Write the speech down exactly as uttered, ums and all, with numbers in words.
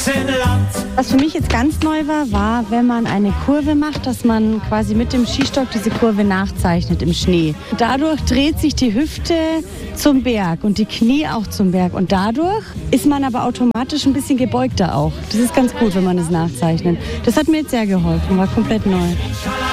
Was für mich jetzt ganz neu war, war, wenn man eine Kurve macht, dass man quasi mit dem Skistock diese Kurve nachzeichnet im Schnee. Dadurch dreht sich die Hüfte zum Berg und die Knie auch zum Berg. Und dadurch ist man aber automatisch ein bisschen gebeugter auch. Das ist ganz gut, wenn man das nachzeichnet. Das hat mir jetzt sehr geholfen, war komplett neu.